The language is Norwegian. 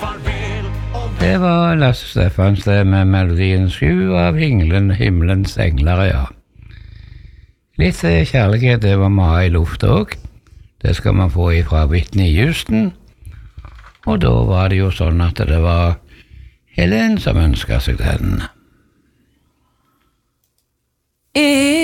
Det var Lasse Steffans det med melodien 7 av himmelens engler, ja. Litt kjærlighet, det var mye i luft også. Det skal man få ifra Whitney Houston. Og da var det jo sånn at det var Helen som ønsket seg den.